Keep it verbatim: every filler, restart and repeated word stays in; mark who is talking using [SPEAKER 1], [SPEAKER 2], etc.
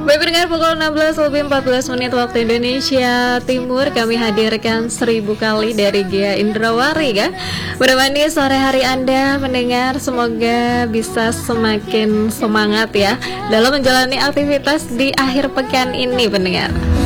[SPEAKER 1] Baik pendengar, pukul enam belas lebih empat belas menit waktu Indonesia Timur, kami hadirkan seribu kali dari Gia Indrawari kan. Menemani sore hari Anda mendengar, semoga bisa semakin semangat ya dalam menjalani aktivitas di akhir pekan ini pendengar.